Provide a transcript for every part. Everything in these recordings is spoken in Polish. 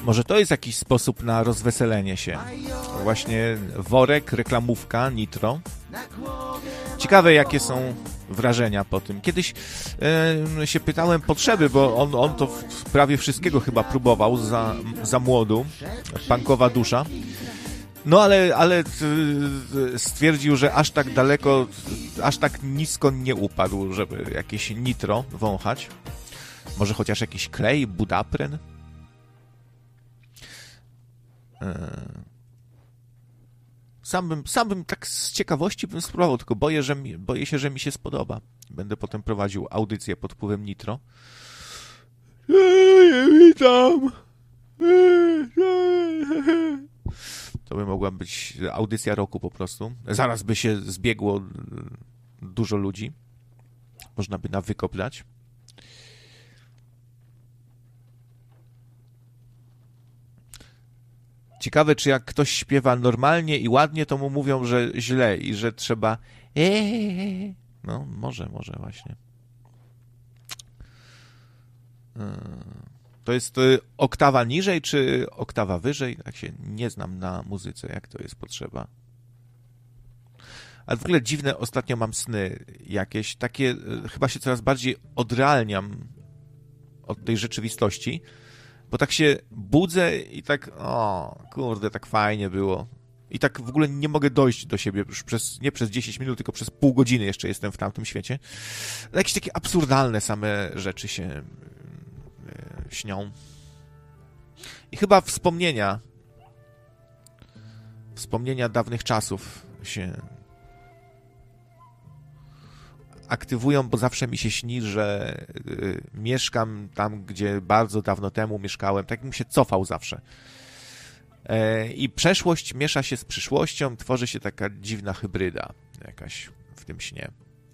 Może to jest jakiś sposób na rozweselenie się. Właśnie worek, reklamówka, nitro. Ciekawe, jakie są wrażenia po tym. Kiedyś się pytałem potrzeby, bo on to prawie wszystkiego chyba próbował za młodu. Punkowa dusza. No ale stwierdził, że aż tak daleko, aż tak nisko nie upadł, żeby jakieś nitro wąchać. Może chociaż jakiś klej, budapren? Sam bym tak z ciekawości bym spróbował, tylko boję się, że mi się spodoba. Będę potem prowadził audycję pod wpływem nitro. Witam! To by mogła być audycja roku po prostu. Zaraz by się zbiegło dużo ludzi. Można by na wykop dać. Ciekawe, czy jak ktoś śpiewa normalnie i ładnie, to mu mówią, że źle i że trzeba no, może właśnie. To jest oktawa niżej, czy oktawa wyżej? Tak się nie znam na muzyce, jak to jest potrzeba. Ale w ogóle dziwne, ostatnio mam sny jakieś, takie, chyba się coraz bardziej odrealniam od tej rzeczywistości, bo tak się budzę i tak, o kurde, tak fajnie było. I tak w ogóle nie mogę dojść do siebie już nie przez 10 minut, tylko przez pół godziny jeszcze jestem w tamtym świecie. Jakieś takie absurdalne same rzeczy się śnią. I chyba wspomnienia dawnych czasów się aktywują, bo zawsze mi się śni, że mieszkam tam, gdzie bardzo dawno temu mieszkałem. Tak bym się cofał zawsze. I przeszłość miesza się z przyszłością, tworzy się taka dziwna hybryda jakaś w tym śnie.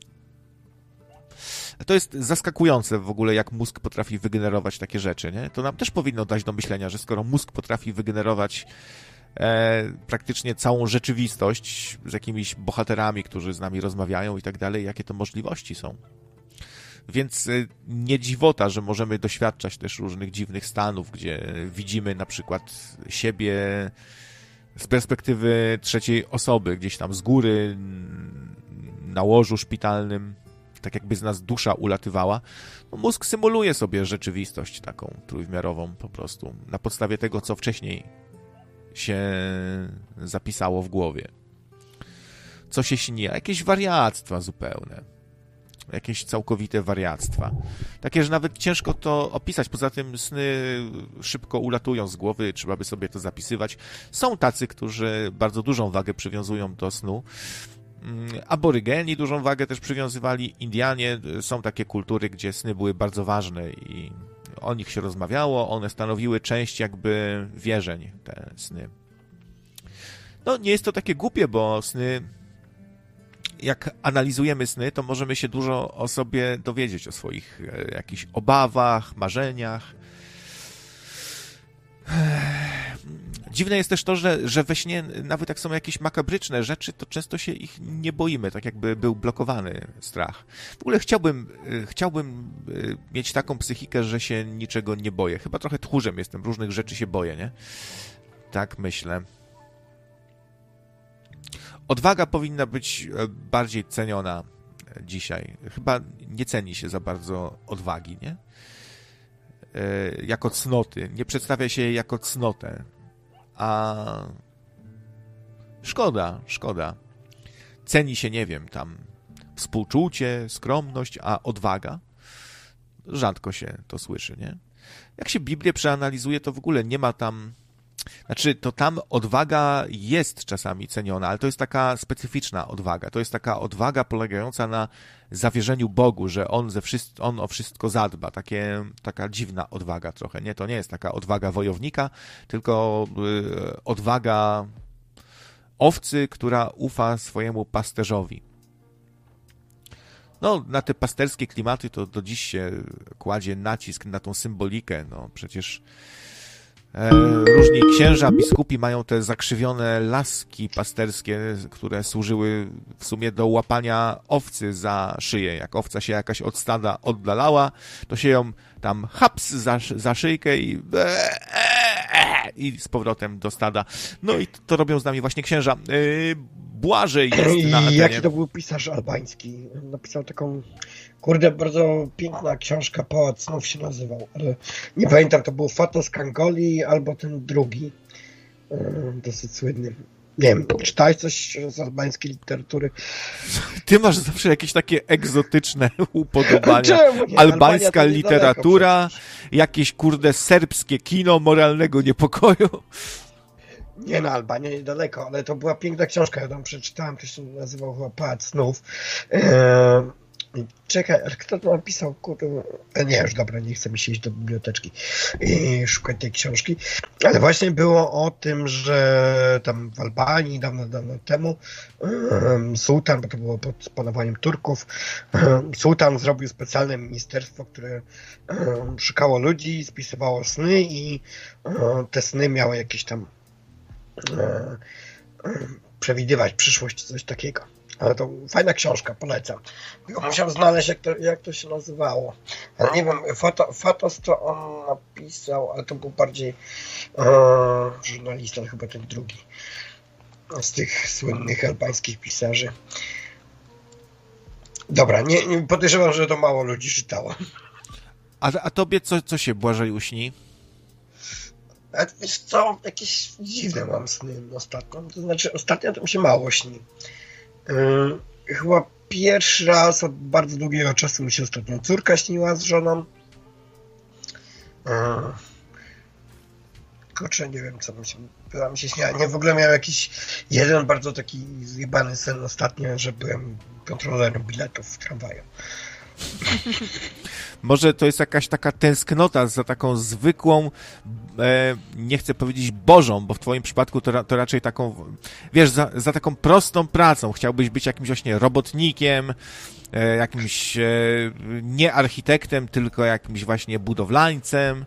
To jest zaskakujące w ogóle, jak mózg potrafi wygenerować takie rzeczy, nie? To nam też powinno dać do myślenia, że skoro mózg potrafi wygenerować praktycznie całą rzeczywistość z jakimiś bohaterami, którzy z nami rozmawiają i tak dalej, jakie to możliwości są. Więc nie dziwota, że możemy doświadczać też różnych dziwnych stanów, gdzie widzimy na przykład siebie z perspektywy trzeciej osoby, gdzieś tam z góry, na łożu szpitalnym, tak jakby z nas dusza ulatywała. No, mózg symuluje sobie rzeczywistość taką trójwymiarową po prostu, na podstawie tego, co wcześniej się zapisało w głowie. Co się śni? Jakieś wariactwa zupełne. Jakieś całkowite wariactwa. Takie, że nawet ciężko to opisać. Poza tym sny szybko ulatują z głowy, trzeba by sobie to zapisywać. Są tacy, którzy bardzo dużą wagę przywiązują do snu. Aborygeni dużą wagę też przywiązywali. Indianie, są takie kultury, gdzie sny były bardzo ważne i o nich się rozmawiało. One stanowiły część jakby wierzeń, te sny. No, nie jest to takie głupie, bo sny, jak analizujemy sny, to możemy się dużo o sobie dowiedzieć, o swoich jakichś obawach, marzeniach. Dziwne jest też to, że we śnie, nawet jak są jakieś makabryczne rzeczy, to często się ich nie boimy, tak jakby był blokowany strach. W ogóle chciałbym mieć taką psychikę, że się niczego nie boję. Chyba trochę tchórzem jestem, różnych rzeczy się boję, nie? Tak myślę. Odwaga powinna być bardziej ceniona dzisiaj. Chyba nie ceni się za bardzo odwagi, nie? Jako cnoty. Nie przedstawia się jej jako cnotę. A szkoda. Ceni się, nie wiem, tam współczucie, skromność, a odwaga? Rzadko się to słyszy, nie? Jak się Biblię przeanalizuje, to w ogóle nie ma tam... Znaczy, to tam odwaga jest czasami ceniona, ale to jest taka specyficzna odwaga. To jest taka odwaga polegająca na zawierzeniu Bogu, że On o wszystko zadba. Taka dziwna odwaga trochę. Nie, to nie jest taka odwaga wojownika, tylko odwaga owcy, która ufa swojemu pasterzowi. No, na te pasterskie klimaty to do dziś się kładzie nacisk na tą symbolikę. No, przecież różni księża, biskupi mają te zakrzywione laski pasterskie, które służyły w sumie do łapania owcy za szyję. Jak owca się jakaś od stada oddalała, to się ją tam haps za szyjkę i i z powrotem do stada. No i to robią z nami właśnie księża. Błażej jest na antenie. Jaki to był pisarz albański? Napisał taką, kurde, bardzo piękna książka, Pałac Snów się nazywał, ale nie pamiętam, to był Fatos Kangoli albo ten drugi, dosyć słynny. Nie wiem, czytałeś coś z albańskiej literatury? Ty masz zawsze jakieś takie egzotyczne upodobania. Czemu nie? Albańska literatura, jakieś kurde serbskie kino moralnego niepokoju. Nie, na Albania niedaleko, ale to była piękna książka, ja tam przeczytałem, to się nazywał chyba Pałac Snów. Czekaj, ale kto to napisał? Kurde, nie, już dobra, nie chcę mi się iść do biblioteczki i szukać tej książki, ale właśnie było o tym, że tam w Albanii dawno temu sułtan, bo to było pod panowaniem Turków, sułtan zrobił specjalne ministerstwo, które szukało ludzi, spisywało sny i te sny miały jakieś tam przewidywać przyszłość, coś takiego. Ale to fajna książka, polecam. Musiałem znaleźć, jak to się nazywało. Ale nie wiem, Fatos to on napisał, ale to był bardziej żurnalista, chyba ten drugi z tych słynnych albańskich pisarzy. Dobra, nie podejrzewam, że to mało ludzi czytało. A tobie co się Błażeju śni? A wiesz co, jakieś dziwne mam sny ostatnio. To znaczy, ostatnio to mi się mało śni. Chyba pierwszy raz od bardzo długiego czasu mi się ostatnio córka śniła z żoną. Kurczę, nie wiem, co mi się śniła. Nie, w ogóle miałem jakiś jeden bardzo taki zjebany sen ostatnio, że byłem kontrolerem biletów w tramwaju. Może to jest jakaś taka tęsknota za taką zwykłą, nie chcę powiedzieć Bożą, bo w twoim przypadku to raczej taką, wiesz, za taką prostą pracą. Chciałbyś być jakimś właśnie robotnikiem, jakimś nie architektem, tylko jakimś właśnie budowlańcem.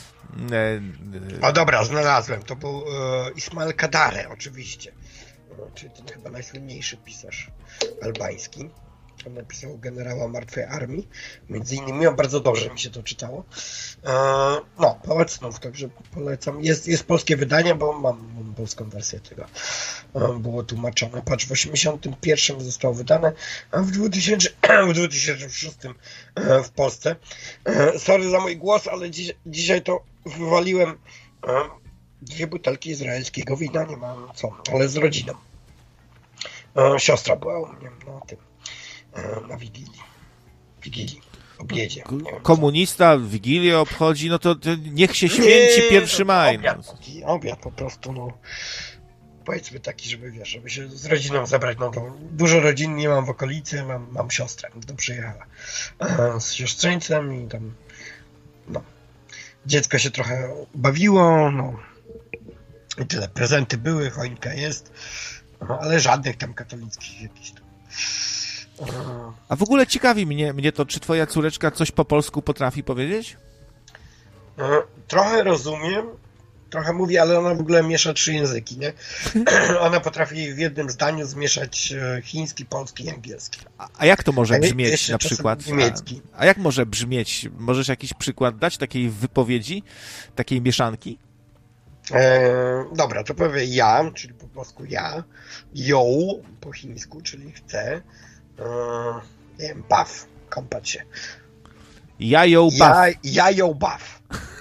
O dobra, znalazłem. To był Ismail Kadare, oczywiście. Czyli ten chyba najsłynniejszy pisarz albański. On napisał Generała Martwej Armii. Między innymi bardzo dobrze mi się to czytało. No, Pałac Snów, także polecam. Jest polskie wydanie, bo mam polską wersję tego. Było tłumaczone. Patrz, w 1981 zostało wydane, a w 2006 w Polsce. Sorry za mój głos, ale dzisiaj to wywaliłem 2 butelki izraelskiego wina. Nie mam co, ale z rodziną. Siostra była u mnie na tym. Na Wigilii, obiedzie. Komunista Wigilię obchodzi, no to niech się święci 1 maj. Obiad po prostu, no. Powiedzmy taki, żeby wiesz, żeby się z rodziną zebrać, no to dużo rodzin nie mam w okolicy, mam siostrę, to przyjechała z siostrzeńcem i tam, no, dziecko się trochę bawiło, no, i tyle, prezenty były, choinka jest, no, ale żadnych tam katolickich jakichś tam. A w ogóle ciekawi mnie to, czy twoja córeczka coś po polsku potrafi powiedzieć? Trochę rozumiem, trochę mówi, ale ona w ogóle miesza 3 języki, nie? Ona potrafi w jednym zdaniu zmieszać chiński, polski i angielski. A jak to może brzmieć na przykład? Niemiecki. A jak może brzmieć? Możesz jakiś przykład dać takiej wypowiedzi, takiej mieszanki? Dobra, to powie ja, czyli po polsku ja, yo po chińsku, czyli chcę, nie wiem, baw, kąpać się. Ja ją baw.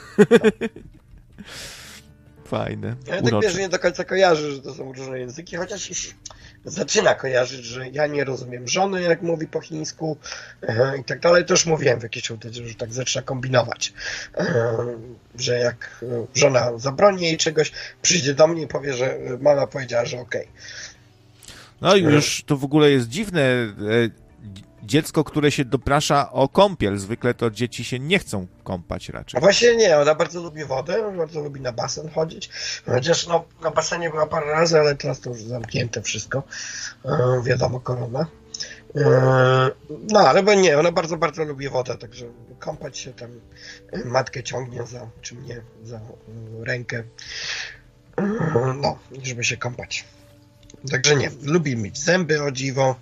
Fajne. Ja tak wiesz, że nie do końca kojarzę, że to są różne języki, chociaż już zaczyna kojarzyć, że ja nie rozumiem żony, jak mówi po chińsku i tak dalej. To już mówiłem w jakiejś audycji, że tak zaczyna kombinować, że jak żona zabroni jej czegoś, przyjdzie do mnie i powie, że mama powiedziała, że okej. No i już to w ogóle jest dziwne. Dziecko, które się doprasza o kąpiel. Zwykle to dzieci się nie chcą kąpać raczej. A właśnie nie, ona bardzo lubi wodę, bardzo lubi na basen chodzić. Chociaż no, na basenie była parę razy, ale teraz to już zamknięte wszystko. Wiadomo, korona. No, ale bo nie, ona bardzo, bardzo lubi wodę, także kąpać się tam matkę ciągnie czy mnie za rękę. No, żeby się kąpać. Także nie, lubi myć zęby, o dziwo.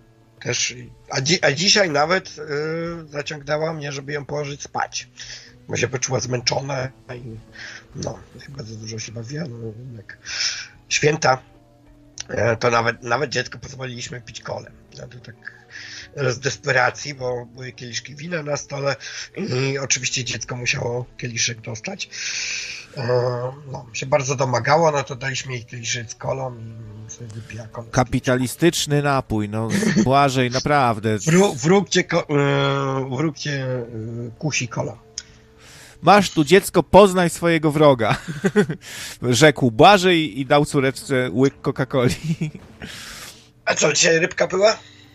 Też, a dzisiaj nawet zaciągnęła mnie, żeby ją położyć spać. Bo się poczuła zmęczona i no, chyba za dużo się bawiła. No, jak święta, to nawet dziecko pozwoliliśmy pić kolę. No, to tak z desperacji, bo były kieliszki wina na stole i oczywiście dziecko musiało kieliszek dostać. No, się bardzo domagało, no to daliśmy jej kieliszek z kolą i sobie wypija kolę. Kapitalistyczny napój, no Błażej, naprawdę. Wróg cię kusi kola. Masz tu dziecko, poznaj swojego wroga. Rzekł Błażej i dał córeczce łyk Coca-Coli. A co, dzisiaj rybka była?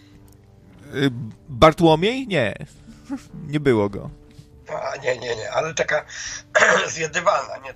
Bartłomiej? Nie. Nie było go. Nie, ale taka zjadywalna, nie?